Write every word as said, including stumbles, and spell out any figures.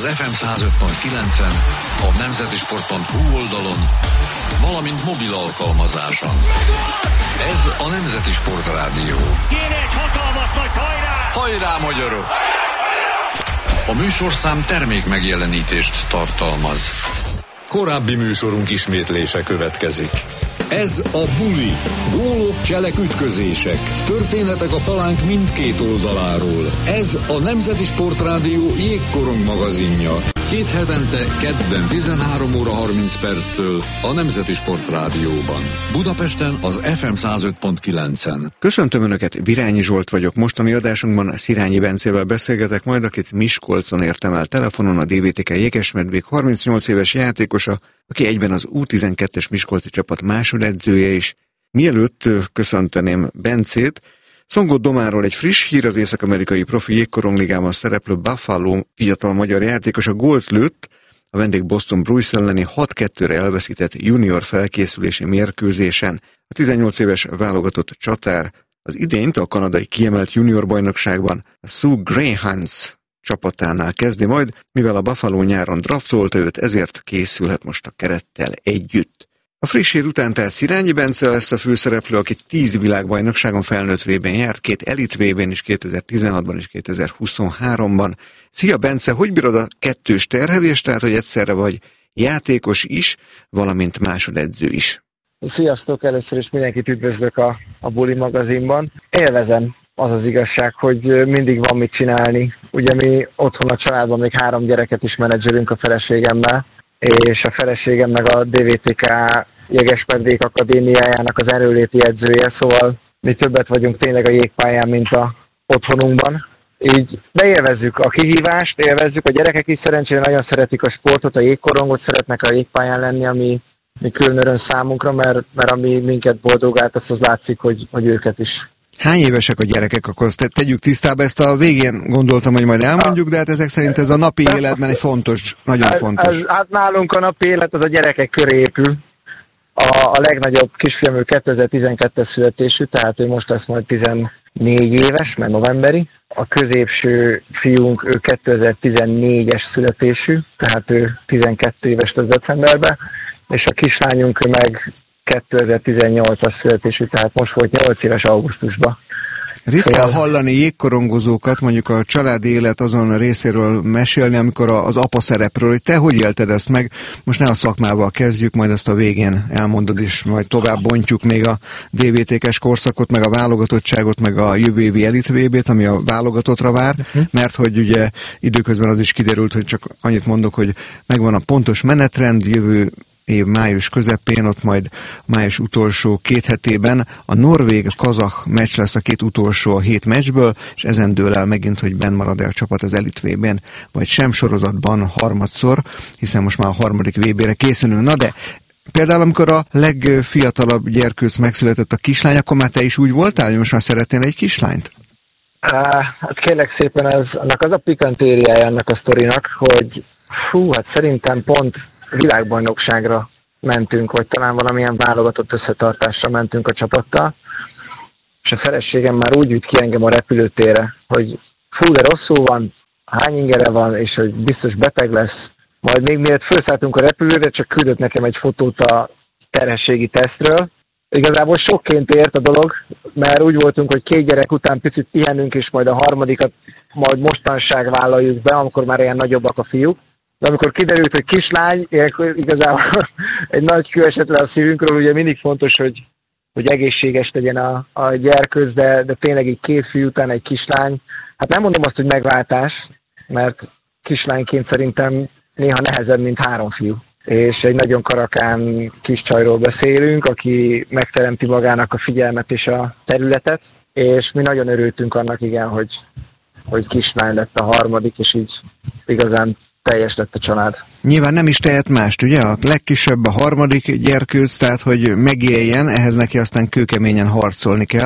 az ef em száz öt pont kilencen, a nemzeti sport pont hu oldalon, valamint mobil alkalmazáson. Ez a Nemzeti Sportrádió. Kéne egy hatalmas nagy hajrá! Hajrá, magyarok! A műsorszám termék megjelenítést tartalmaz. Korábbi műsorunk ismétlése következik. Ez a Buli. Gólok, cselek, ütközések. Történetek a palánk mindkét oldaláról. Ez a Nemzeti Sportrádió jégkorong magazinja. Két hetente, kedden tizenhárom óra harminc perctől a Nemzeti Sportrádióban. Budapesten az ef em száz öt pont kilencen. Köszöntöm Önöket, Virányi Zsolt vagyok. Mostani adásunkban Szirányi Bencével beszélgetek majd, akit Miskolcon értem el telefonon, a dé vé té ká Jégesmedvék harmincnyolc éves játékosa, aki egyben az U tizenkettes miskolci csapat másodedzője is. Mielőtt köszönteném Bencét, Szongott Domáról egy friss hír: az észak-amerikai profi jégkorongligában szereplő Buffalo fiatal magyar játékos a gólt lőtt a vendég Boston Bruins elleni hat kettőre elveszített junior felkészülési mérkőzésen. A tizennyolc éves válogatott csatár az idényt a kanadai kiemelt junior bajnokságban a Soo Greyhounds csapatánál kezdi majd, mivel a Buffalo nyáron draftolta őt, ezért készülhet most a kerettel együtt. A friss hír után tehát Szirányi Bence lesz a főszereplő, aki tíz világbajnokságon felnőtt vében járt, két elit vében is kétezer-tizenhatban és kétezer-huszonháromban. Szia Bence, hogy bírod a kettős terhelést, tehát hogy egyszerre vagy játékos is, valamint másodedző is? Sziasztok, először is mindenkit üdvözlök a, a Buli magazinban. Élvezem, az az igazság, hogy mindig van mit csinálni. Ugye mi otthon a családban még három gyereket is menedzselünk a feleségemmel, és a feleségem meg a dé vé té ká Jégesmedvék Akadémiájának az erőléti edzője, szóval mi többet vagyunk tényleg a jégpályán, mint a otthonunkban. Így beélvezzük a kihívást, élvezzük, a gyerekek is szerencsére nagyon szeretik a sportot, a jégkorongot, szeretnek a jégpályán lenni, ami mi külön öröm számunkra, mert, mert ami minket boldogált, az, az látszik, hogy, hogy őket is. Hány évesek a gyerekek? Akkor azt tegyük tisztába, ezt a végén gondoltam, hogy majd elmondjuk, de hát ezek szerint ez a napi életben egy fontos, nagyon fontos. Ez, hát nálunk a napi élet az a gyerekek köré épül. A, a legnagyobb kisfiam, ő kétezer-tizenkettes születésű, tehát ő most lesz majd tizennégy éves, mert novemberi. A középső fiunk, ő kétezer-tizennégyes születésű, tehát ő tizenkét éves lesz decemberben, és a kislányunk ő meg kétezer-tizennyolcas születésű, tehát most volt nyolc éves augusztusban. Ritkán hallani jégkorongozókat, mondjuk a családi élet azon részéről mesélni, amikor az apa szerepről, hogy te hogy élted ezt meg. Most ne a szakmával kezdjük, majd azt a végén elmondod, és majd tovább bontjuk még a dé vé té ká-s korszakot, meg a válogatottságot, meg a jövő évi elit vé bét, ami a válogatottra vár, uh-huh. mert hogy ugye időközben az is kiderült, hogy csak annyit mondok, hogy megvan a pontos menetrend, jövő év május közepén, ott majd május utolsó két hetében a norvég-kazah meccs lesz, a két utolsó a hét meccsből, és ezen dől el megint, hogy benn marad-e a csapat az elit vében, vagy sem sorozatban harmadszor, hiszen most már a harmadik vé bére készülünk. Na de például amikor a legfiatalabb gyerkőc megszületett, a kislány, akkor már te is úgy voltál, hogy most már szeretnél egy kislányt? Hát kérlek szépen, ez, annak az a pikantériája ennek a sztorinak, hogy fú, hát szerintem pont világbajnokságra mentünk, vagy talán valamilyen válogatott összetartásra mentünk a csapattal, és a feleségem már úgy üt ki engem a repülőtérre, hogy fú, de rosszul van, hány ingere van, és hogy biztos beteg lesz. Majd még mielőtt felszálltunk a repülőre, csak küldött nekem egy fotót a terhességi tesztről. Igazából sokként ért a dolog, mert úgy voltunk, hogy két gyerek után picit pihenünk, és majd a harmadikat majd mostanság vállaljuk be, amikor már ilyen nagyobbak a fiúk. De amikor kiderült, hogy kislány, ilyenkor igazából egy nagy kő esett le a szívünkről, ugye mindig fontos, hogy, hogy egészséges legyen a, a gyerkőc, de, de tényleg egy két fiú után egy kislány. Hát nem mondom azt, hogy megváltás, mert kislányként szerintem néha nehezebb, mint három fiú. És egy nagyon karakán kis csajról beszélünk, aki megteremti magának a figyelmet és a területet, és mi nagyon örültünk annak, igen, hogy, hogy kislány lett a harmadik, és így igazán teljes lett a család. Nyilván nem is tehet mást, ugye? A legkisebb a harmadik gyerkőc, tehát hogy megéljen, ehhez neki aztán kőkeményen harcolni kell.